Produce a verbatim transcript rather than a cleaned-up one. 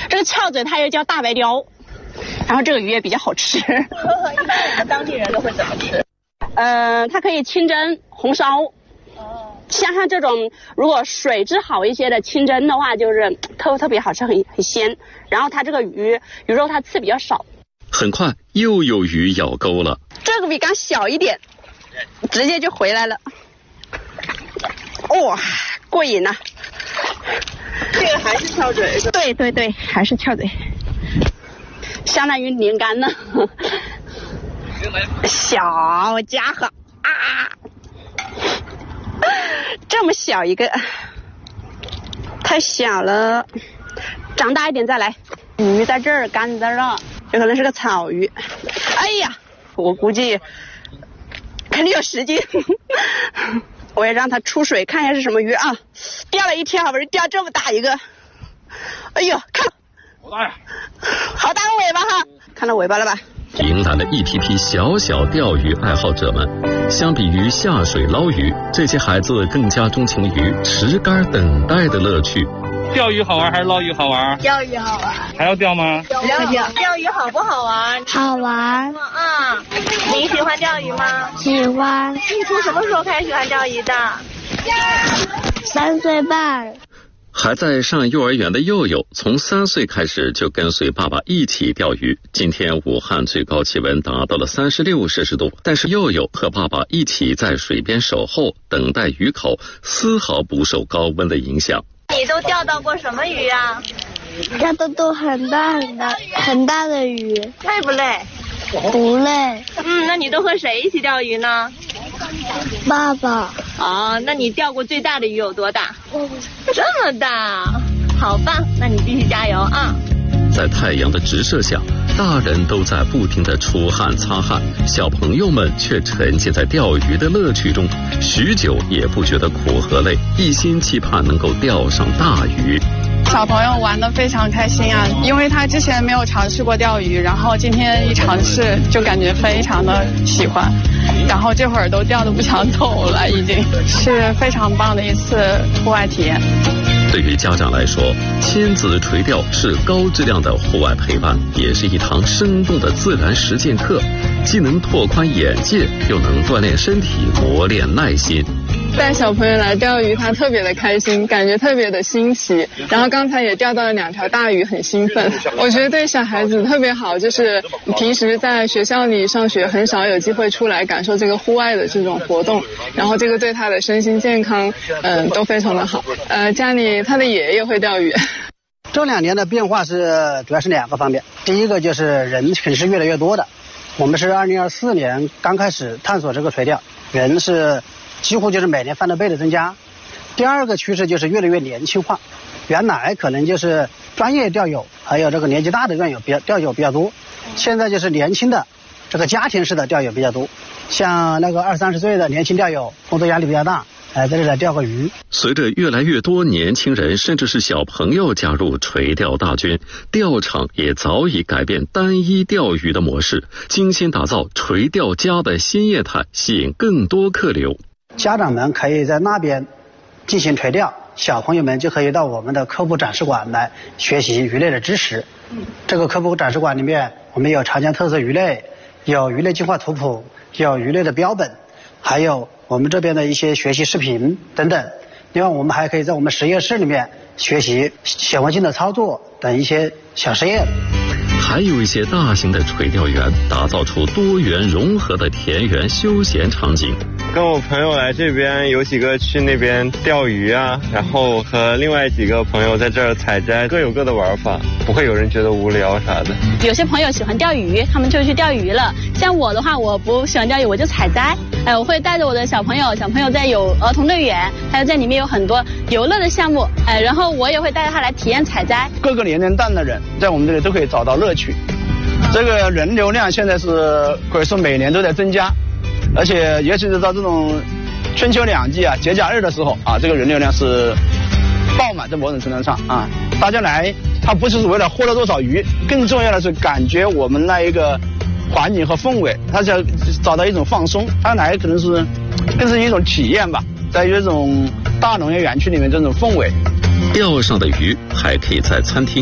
这个翘嘴它又叫大白鲷，然后这个鱼也比较好吃。 一般我们当地人都会怎么吃？ 呃，它可以清蒸、红烧。哦。像它这种如果水质好一些的清蒸的话，就是特特别好吃，很很鲜。然后它这个鱼鱼肉它刺比较少。 很快又有鱼咬钩了， 这个比刚小一点，直接就回来了。哇、哦，过瘾呐、啊！ 这个还是翘嘴？ 对对对，还是翘嘴，相当于连杆呢。小家伙啊，这么小一个，太小了，长大一点再来。鱼在这儿，杆在这儿，有可能是个草鱼。哎呀，我估计肯定有十斤。我也让它出水看一下是什么鱼啊！钓了一天，好不容易钓这么大一个。哎呦，看， 好大呀！ 好大个尾巴哈！看到尾巴了吧？ 迎来了一批批小小钓鱼爱好者们。相比于下水捞鱼，这些孩子更加钟情于持竿等待的乐趣。 钓鱼好玩还是捞鱼好玩？ 钓鱼好玩。 还要钓吗？ 钓钓钓鱼好不好玩？ 好玩啊！你喜欢钓鱼吗？ 喜欢。 你从什么时候开始喜欢钓鱼的？ 三岁半。 还在上幼儿园的佑佑，从三岁开始就跟随爸爸一起钓鱼。今天武汉最高气温达到了三十六摄氏度，但是佑佑和爸爸一起在水边守候，等待鱼口，丝毫不受高温的影响。 你都钓到过什么鱼啊？ 钓到都很大很大很大的鱼。 累不累？ 不累。 嗯，那你都和谁一起钓鱼呢？ 爸爸。 哦，那你钓过最大的鱼有多大？这么大，好棒！那你继续加油啊！ 在太阳的直射下，大人都在不停地出汗擦汗，小朋友们却沉浸在钓鱼的乐趣中，许久也不觉得苦和累，一心期盼能够钓上大鱼。 小朋友玩得非常开心啊，因为他之前没有尝试过钓鱼，然后今天一尝试就感觉非常的喜欢，然后这会儿都钓得不想走了，已经是非常棒的一次户外体验。 对于家长来说，亲子垂钓是高质量的户外陪伴，也是一堂生动的自然实践课，既能拓宽眼界，又能锻炼身体，磨练耐心。 带小朋友来钓鱼，他特别的开心，感觉特别的新奇。然后刚才也钓到了两条大鱼，很兴奋。我觉得对小孩子特别好，就是平时在学校里上学，很少有机会出来感受这个户外的这种活动。然后这个对他的身心健康，嗯，都非常的好。呃，家里他的爷爷会钓鱼。 这两年的变化是主要是两个方面，第一个就是人肯定是越来越多的。我们是二零二四年刚开始探索这个垂钓，人是几乎就是每年翻了倍的增加。第二个趋势就是越来越年轻化，原来可能就是专业钓友还有这个年纪大的钓友比较钓友比较多，现在就是年轻的这个家庭式的钓友比较多，像那个二三十岁的年轻钓友工作压力比较大，哎，在这里来钓个鱼。 随着越来越多年轻人甚至是小朋友加入垂钓大军，钓场也早已改变单一钓鱼的模式，精心打造垂钓家的新业态，吸引更多客流。 家长们可以在那边进行垂钓，小朋友们就可以到我们的科普展示馆来学习鱼类的知识。这个科普展示馆里面，我们有长江特色鱼类，有鱼类进化图谱，有鱼类的标本，还有我们这边的一些学习视频等等。另外我们还可以在我们实验室里面学习显微镜的操作等一些小实验。 还有一些大型的垂钓园，打造出多元融合的田园休闲场景。 跟我朋友来这边，有几个去那边钓鱼啊，然后和另外几个朋友在这儿采摘，各有各的玩法，不会有人觉得无聊啥的。 有些朋友喜欢钓鱼，他们就去钓鱼了。像我的话，我不喜欢钓鱼，我就采摘。哎，我会带着我的小朋友，小朋友在有儿童乐园，还有在里面有很多游乐的项目。哎，然后我也会带着他来体验采摘。 各个年龄段的人在我们这里都可以找到乐趣。这个人流量现在是可以说每年都在增加，而且尤其是到这种春秋两季啊、节假日的时候啊，这个人流量是爆满，在某种程度上啊，大家来他不是为了获得多少鱼，更重要的是感觉我们那一个环境和氛围，他想找到一种放松，他来可能是更是一种体验吧，在这种大农业园区里面这种氛围。 钓上的鱼还可以在餐厅